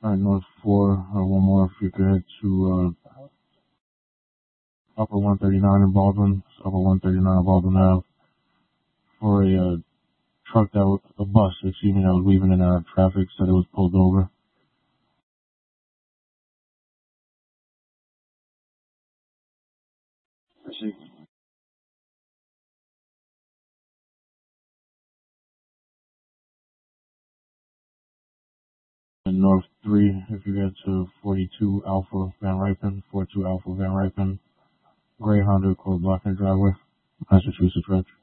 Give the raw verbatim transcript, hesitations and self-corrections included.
Alright, North four, uh, one more if you could head to, uh, Upper one thirty-nine in Baldwin, Upper one thirty-nine in Baldwin Ave, for a, uh, truck that was, a bus, excuse me, that was weaving in and out of traffic, said it was pulled over. I see. And North three, if you get to forty-two Alpha Van Ripen, forty-two Alpha Van Ripen, gray Honda Accord blocking driveway, Massachusetts Reg.